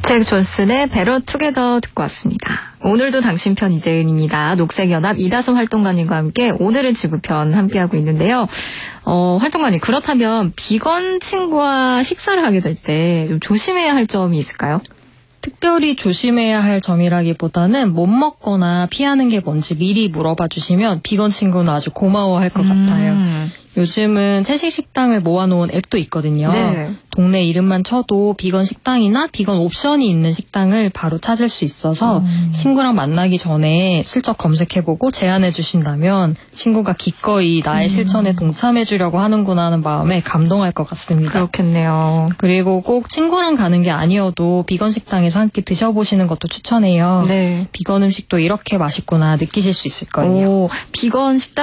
잭 존슨의 Better Together 듣고 왔습니다. 오늘도 당신 편 이재은입니다. 녹색연합 이다솜 활동가님과 함께 오늘은 지구편 함께하고 있는데요. 활동가님, 그렇다면 비건 친구와 식사를 하게 될 때 좀 조심해야 할 점이 있을까요? 특별히 조심해야 할 점이라기보다는 못 먹거나 피하는 게 뭔지 미리 물어봐 주시면 비건 친구는 아주 고마워할 것 같아요. 요즘은 채식 식당을 모아놓은 앱도 있거든요. 네. 동네 이름만 쳐도 비건 식당이나 비건 옵션이 있는 식당을 바로 찾을 수 있어서 친구랑 만나기 전에 슬쩍 검색해보고 제안해 주신다면 친구가 기꺼이 나의 실천에 동참해 주려고 하는구나 하는 마음에 감동할 것 같습니다. 그렇겠네요. 그리고 꼭 친구랑 가는 게 아니어도 비건 식당에서 함께 드셔보시는 것도 추천해요. 네. 비건 음식도 이렇게 맛있구나 느끼실 수 있을 거예요. 비건 식당